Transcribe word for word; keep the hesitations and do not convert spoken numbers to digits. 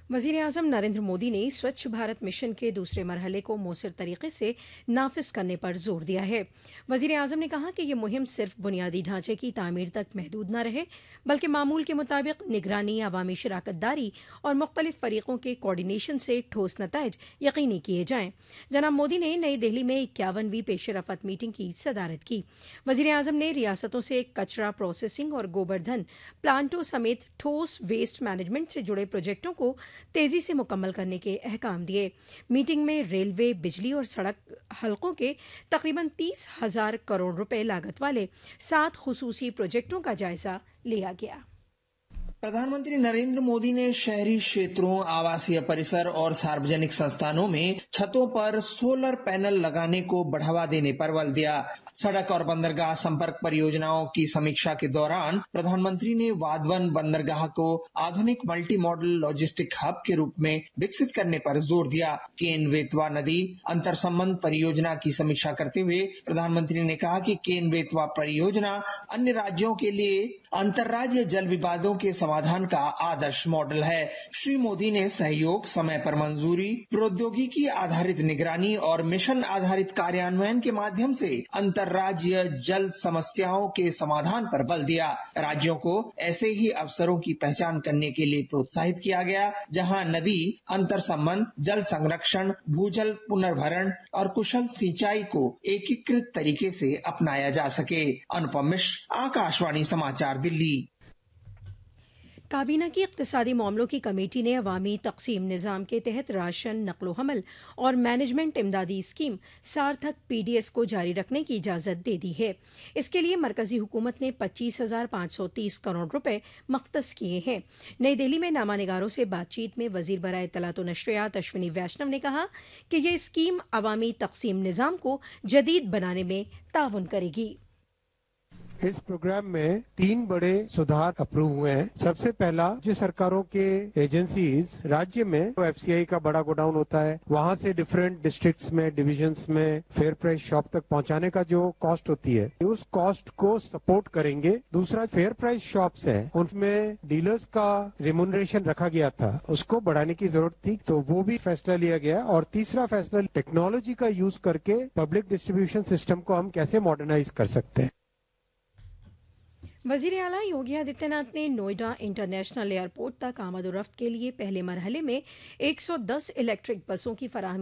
वज़ीर-ए-आज़म नरेंद्र मोदी ने स्वच्छ भारत मिशन के दूसरे मरहले को मौसर तरीके से नाफिज करने पर जोर दिया है। वज़ीर-ए-आज़म ने कहा कि यह मुहिम सिर्फ बुनियादी ढांचे की तामीर तक महदूद न रहे, बल्कि मामूल के मुताबिक निगरानी, अवामी शराकतदारी और मुख्तलिफ फ़रीक़ों के कोऑर्डिनेशन से ठोस नताइज यकीनी किए जाएं। जनाब मोदी ने नई दिल्ली में इक्यावनवीं पेश रफ़त मीटिंग की सदारत की। वज़ीर-ए-आज़म ने रियासतों से कचरा प्रोसेसिंग और गोबरधन प्लांटों समेत ठोस वेस्ट मैनेजमेंट से जुड़े प्रोजेक्टों को तेजी से मुकम्मल करने के अहकाम दिए। मीटिंग में रेलवे, बिजली और सड़क हलकों के तकरीबन तीस हजार करोड़ रुपए लागत वाले सात खुसूसी प्रोजेक्टों का जायजा लिया गया। प्रधानमंत्री नरेंद्र मोदी ने शहरी क्षेत्रों, आवासीय परिसर और सार्वजनिक संस्थानों में छतों पर सोलर पैनल लगाने को बढ़ावा देने पर बल दिया। सड़क और बंदरगाह संपर्क परियोजनाओं की समीक्षा के दौरान प्रधानमंत्री ने वाधवन बंदरगाह को आधुनिक मल्टी मॉडल लॉजिस्टिक हब के रूप में विकसित करने पर जोर दिया। केन बेतवा नदी अंतर संबंध परियोजना की समीक्षा करते हुए प्रधानमंत्री ने कहा कि केन बेतवा परियोजना अन्य राज्यों के लिए अंतर्राज्य जल विवादों के समाधान का आदर्श मॉडल है। श्री मोदी ने सहयोग, समय पर मंजूरी, प्रौद्योगिकी आधारित निगरानी और मिशन आधारित कार्यान्वयन के माध्यम से अंतर्राज्य जल समस्याओं के समाधान पर बल दिया। राज्यों को ऐसे ही अवसरों की पहचान करने के लिए प्रोत्साहित किया गया, जहां नदी अंतर संबंध, जल संरक्षण, भूजल पुनर्भरण और कुशल सिंचाई को एकीकृत तरीके से अपनाया जा सके। अनुपम मिश्र, आकाशवाणी समाचार, दिल्ली। काबीना की इक़्तिसादी मामलों की कमेटी ने अवामी तक़सीम निज़ाम के तहत राशन, नक़्लो हमल और मैनेजमेंट इमदादी स्कीम सार्थक पी डी एस को जारी रखने की इजाज़त दे दी है। इसके लिए मरकजी हुकूमत ने पच्चीस हजार पाँच सौ तीस करोड़ रुपए मख्तस किए हैं। नई दिल्ली में नामा निगारों से बातचीत में वज़ीर बराए इत्तलात व नशरियात अश्विनी वैष्णव ने कहा कि यह स्कीम अवामी तक़सीम निज़ाम को जदीद बनाने में ताउन करेगी। इस प्रोग्राम में तीन बड़े सुधार अप्रूव हुए हैं। सबसे पहला, राज्य सरकारों के एजेंसीज राज्य में तो एफ सी आई का बड़ा गोडाउन होता है, वहां से डिफरेंट डिस्ट्रिक्ट्स में, डिविजन्स में फेयर प्राइस शॉप तक पहुंचाने का जो कॉस्ट होती है, उस कॉस्ट को सपोर्ट करेंगे। दूसरा, फेयर प्राइस शॉप्स हैं, उनमें डीलर्स का रिम्यूनरेशन रखा गया था, उसको बढ़ाने की जरूरत थी, तो वो भी फैसला लिया गया। और तीसरा फैसला, टेक्नोलॉजी का यूज करके पब्लिक डिस्ट्रीब्यूशन सिस्टम को हम कैसे मॉडर्नाइज कर सकते हैं। वज़ीर आला योगी आदित्यनाथ ने नोएडा इंटरनेशनल एयरपोर्ट तक आमद और रफ्त के लिए पहले मरहले में एक सौ दस इलेक्ट्रिक बसों की फराहमी